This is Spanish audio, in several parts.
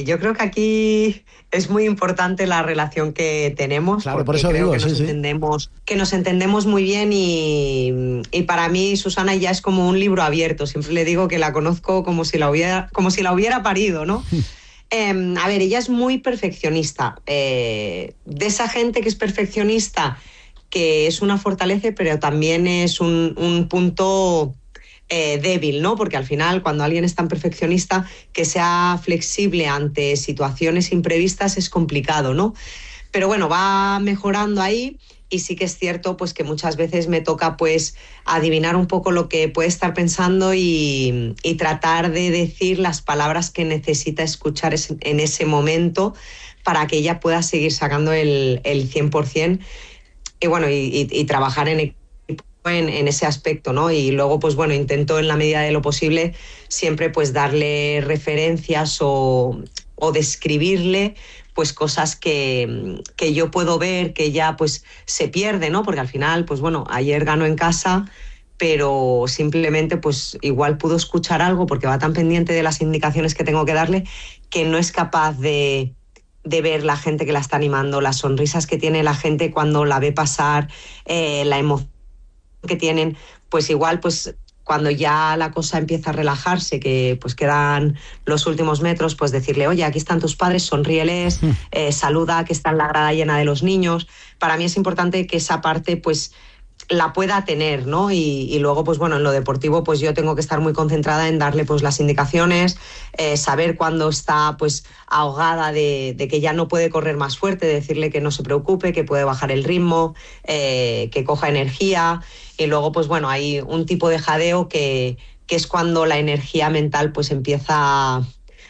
Yo creo que aquí es muy importante la relación que tenemos. Claro, por eso digo, que nos entendemos muy bien y para mí Susana ya es como un libro abierto. Siempre le digo que la conozco como si la hubiera parido, ¿no? A ver, ella es muy perfeccionista. De esa gente que es perfeccionista, que es una fortaleza, pero también es un punto débil, ¿no? Porque al final, cuando alguien es tan perfeccionista, que sea flexible ante situaciones imprevistas es complicado, ¿no? Pero bueno, va mejorando ahí. Y sí que es cierto pues que muchas veces me toca pues adivinar un poco lo que puede estar pensando y tratar de decir las palabras que necesita escuchar en ese momento para que ella pueda seguir sacando el 100%. Y bueno, y trabajar en equipo en ese aspecto, ¿no? Y luego, pues bueno, intento en la medida de lo posible siempre pues darle referencias o describirle pues cosas que yo puedo ver que ya pues se pierde, ¿no? Porque al final, pues bueno, ayer ganó en casa, pero simplemente pues igual pudo escuchar algo porque va tan pendiente de las indicaciones que tengo que darle que no es capaz de ver la gente que la está animando, las sonrisas que tiene la gente cuando la ve pasar, la emoción que tienen, pues igual pues cuando ya la cosa empieza a relajarse, que pues quedan los últimos metros, pues decirle, oye, aquí están tus padres, sonríeles, saluda, que está en la grada llena de los niños. Para mí es importante que esa parte pues la pueda tener, ¿no? Y luego, pues bueno, en lo deportivo, pues yo tengo que estar muy concentrada en darle pues las indicaciones, saber cuándo está pues ahogada de que ya no puede correr más fuerte, decirle que no se preocupe, que puede bajar el ritmo, que coja energía. Y luego, pues bueno, hay un tipo de jadeo que es cuando la energía mental pues empieza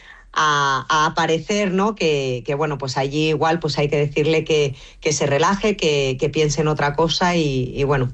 a aparecer, ¿no? Que bueno, pues allí igual pues hay que decirle que se relaje, que piense en otra cosa y bueno,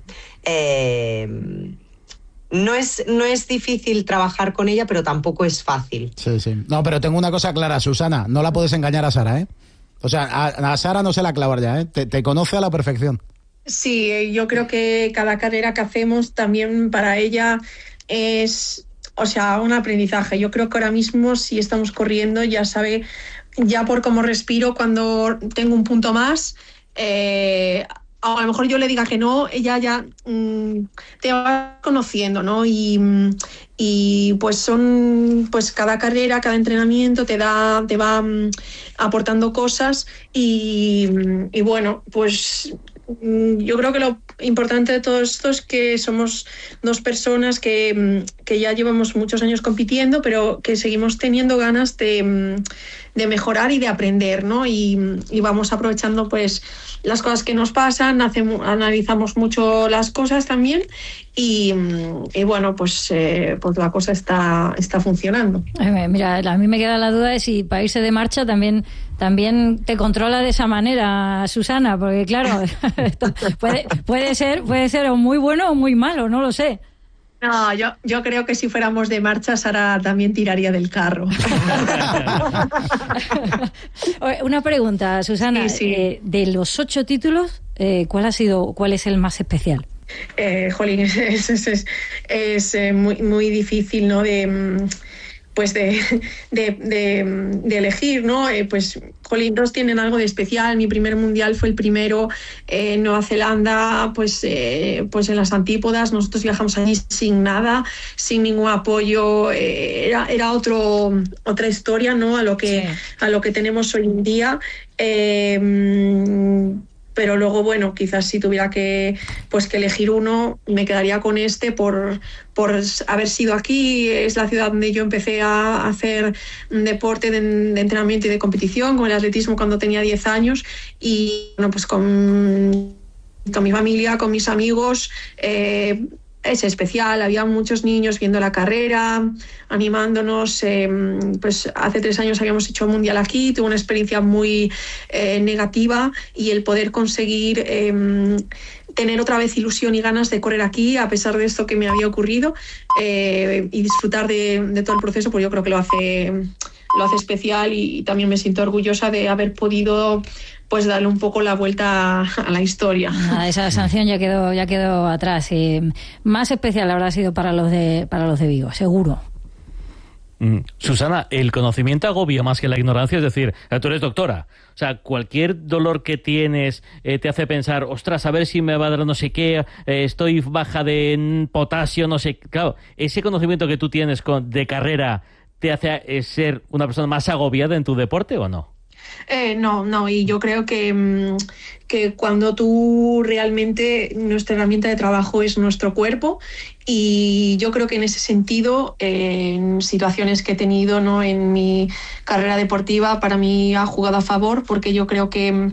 no es difícil trabajar con ella, pero tampoco es fácil. Sí, sí. No, pero tengo una cosa clara, Susana, no la puedes engañar a Sara, ¿eh? O sea, a Sara no se la clavar ya, ¿eh? Te conoce a la perfección. Sí, yo creo que cada carrera que hacemos también para ella es, o sea, un aprendizaje. Yo creo que ahora mismo si estamos corriendo ya sabe, ya por cómo respiro cuando tengo un punto más, a lo mejor yo le diga que no, ella ya te va conociendo, ¿no? Y pues son, pues cada carrera, cada entrenamiento te va aportando cosas y bueno, pues yo creo que lo importante de todo esto es que somos dos personas que ya llevamos muchos años compitiendo, pero que seguimos teniendo ganas de mejorar y de aprender, ¿no? Y vamos aprovechando pues las cosas que nos pasan, analizamos mucho las cosas también y bueno, pues la cosa está funcionando. Mira, a mí me queda la duda de si para irse de marcha también te controla de esa manera, Susana, porque claro, puede ser o muy bueno o muy malo, no lo sé. No, yo creo que si fuéramos de marcha, Sara también tiraría del carro. Una pregunta, Susana. Sí. De los 8 títulos, ¿cuál es el más especial? Jolín, es muy, muy difícil, ¿no? De elegir, ¿no? Pues jolín, dos tienen algo de especial. Mi primer mundial fue el primero en Nueva Zelanda, pues en las antípodas. Nosotros viajamos allí sin nada, sin ningún apoyo. Era otra historia, ¿no? A lo que tenemos hoy en día. Pero luego, bueno, quizás si tuviera que elegir uno, me quedaría con este por haber sido aquí. Es la ciudad donde yo empecé a hacer deporte de entrenamiento y de competición, con el atletismo cuando tenía 10 años. Y bueno, pues con mi familia, con mis amigos, es especial. Había muchos niños viendo la carrera, animándonos. Pues hace 3 años habíamos hecho un mundial aquí, tuve una experiencia muy negativa y el poder conseguir tener otra vez ilusión y ganas de correr aquí a pesar de esto que me había ocurrido y disfrutar de todo el proceso, pues yo creo que lo hace especial y también me siento orgullosa de haber podido pues darle un poco la vuelta a la historia. Esa sanción ya quedó atrás. Más especial habrá sido para los de Vigo, seguro. Susana, el conocimiento agobia más que la ignorancia, es decir, tú eres doctora, o sea, cualquier dolor que tienes te hace pensar, ostras, a ver si me va a dar no sé qué, estoy baja de potasio, no sé, claro, ese conocimiento que tú tienes de carrera te hace ser una persona más agobiada en tu deporte, ¿o no? No, y yo creo que cuando tú realmente, nuestra herramienta de trabajo es nuestro cuerpo, y yo creo que en ese sentido, en situaciones que he tenido, ¿no?, en mi carrera deportiva, para mí ha jugado a favor, porque yo creo que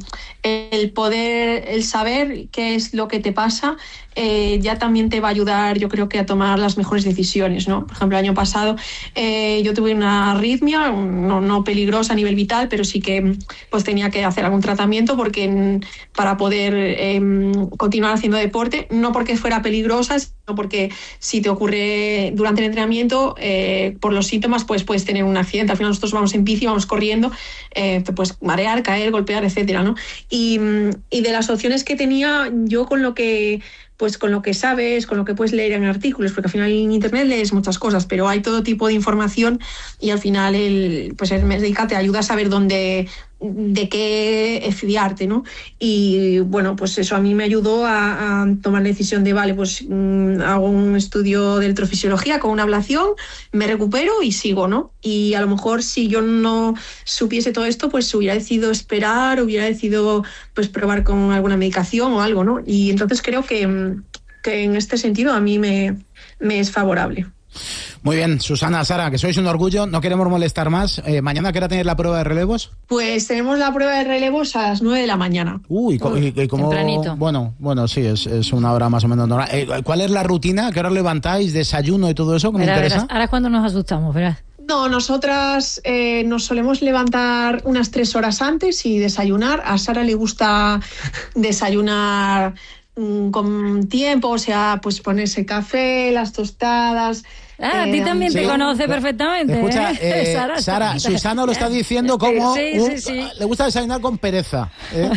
el saber qué es lo que te pasa, ya también te va a ayudar, yo creo que a tomar las mejores decisiones, ¿no? Por ejemplo, el año pasado yo tuve una arritmia, no peligrosa a nivel vital, pero sí que pues tenía que hacer algún tratamiento para poder continuar haciendo deporte, no porque fuera peligrosa, sino porque si te ocurre durante el entrenamiento, por los síntomas, pues puedes tener un accidente. Al final nosotros vamos en bici, vamos corriendo, te puedes marear, caer, golpear, etcétera, ¿no? Y de las opciones que tenía, yo con lo que sabes, con lo que puedes leer en artículos, porque al final en internet lees muchas cosas, pero hay todo tipo de información, y al final el médica te ayuda a saber de qué fiarte, ¿no? Y bueno, pues eso a mí me ayudó a tomar la decisión de, vale, pues hago un estudio de electrofisiología con una ablación, me recupero y sigo, ¿no? Y a lo mejor si yo no supiese todo esto, pues hubiera decidido esperar, hubiera decidido pues probar con alguna medicación o algo, ¿no? Y entonces creo que en este sentido a mí me es favorable. Muy bien, Susana, Sara, que sois un orgullo, no queremos molestar más. ¿Mañana qué hora tenéis la prueba de relevos? Pues tenemos la prueba de relevos a las 9 de la mañana. ¿Y cómo? Tempranito. Bueno, sí, es una hora más o menos normal. ¿Cuál es la rutina? ¿Qué hora levantáis? ¿Desayuno y todo eso? ¿Me interesa? Verás, ahora es cuando nos asustamos, ¿verdad? No, nosotras nos solemos levantar unas 3 horas antes y desayunar. A Sara le gusta desayunar con tiempo, o sea, pues ponerse café, las tostadas. A ti también te conoce perfectamente. Escucha, Sara, Susana lo está diciendo como sí. le gusta desayunar con pereza.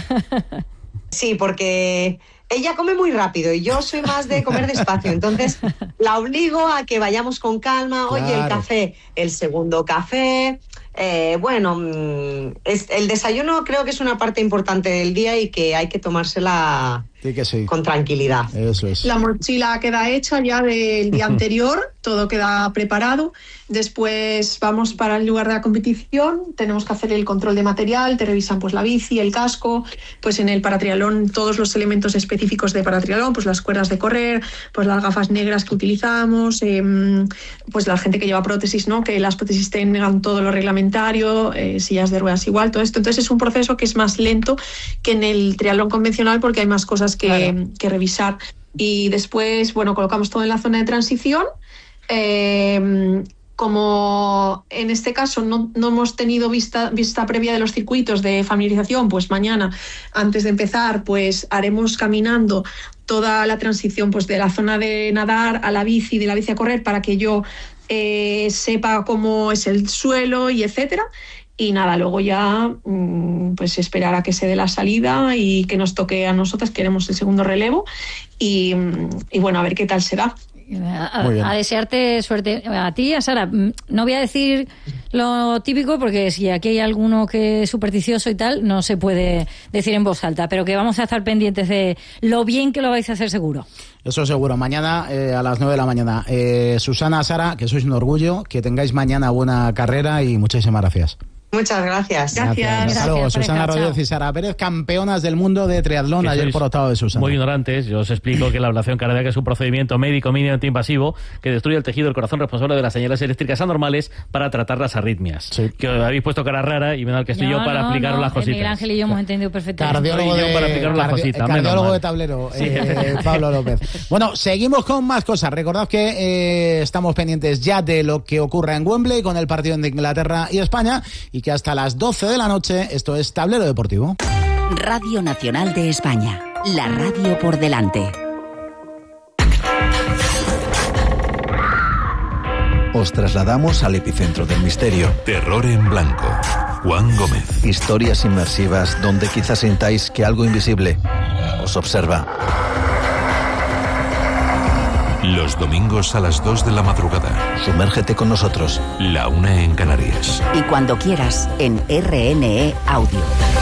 Sí, porque ella come muy rápido y yo soy más de comer despacio, entonces la obligo a que vayamos con calma. Oye, claro. El café, el segundo café. El desayuno creo que es una parte importante del día y que hay que tomársela con tranquilidad. Eso es. La mochila queda hecha ya del día anterior, todo queda preparado. Después vamos para el lugar de la competición, tenemos que hacer el control de material, te revisan pues la bici, el casco, pues en el paratriatlón todos los elementos específicos de paratriatlón, pues las cuerdas de correr, pues las gafas negras que utilizamos, pues la gente que lleva prótesis, ¿no? Que las prótesis tengan todo lo reglamentario, sillas de ruedas igual, todo esto. Entonces es un proceso que es más lento que en el triatlón convencional porque hay más cosas que revisar. Y después, bueno, colocamos todo en la zona de transición. Como en este caso no hemos tenido vista previa de los circuitos de familiarización, pues mañana, antes de empezar, pues haremos caminando toda la transición pues de la zona de nadar a la bici, de la bici a correr, para que yo sepa cómo es el suelo y etcétera. Y nada, luego ya pues esperar a que se dé la salida y que nos toque a nosotras, que haremos el segundo relevo, y bueno, a ver qué tal se da. A desearte suerte a ti, a Sara. No voy a decir lo típico porque si aquí hay alguno que es supersticioso y tal, no se puede decir en voz alta, pero que vamos a estar pendientes de lo bien que lo vais a hacer seguro. Eso seguro. Mañana a las 9 de la mañana. Susana, Sara, que sois un orgullo, que tengáis mañana buena carrera y muchísimas gracias. Muchas gracias. Gracias. Hasta luego. Susana Rodríguez y Sara Pérez, campeonas del mundo de triatlón, que ayer por octavo de Susana. Muy ignorantes. Yo os explico que la ablación cardíaca es un procedimiento médico mínimamente invasivo que destruye el tejido del corazón responsable de las señales eléctricas anormales para tratar las arritmias. Sí. Que habéis puesto cara rara y menos que estoy yo para aplicaros las cositas. Miguel Ángel y yo hemos entendido perfectamente. Cardiólogo de tablero, Pablo López. Bueno, seguimos con más cosas. Recordad que estamos pendientes ya de lo que ocurra en Wembley con el partido entre Inglaterra y España, y que hasta las 12 de la noche esto es Tablero Deportivo. Radio Nacional de España, la radio por delante. Os trasladamos al epicentro del misterio. Terror en blanco. Juan Gómez. Historias inmersivas donde quizás sintáis que algo invisible os observa. Los domingos a las 2 de la madrugada. Sumérgete con nosotros. La 1 en Canarias. Y cuando quieras, en RNE Audio.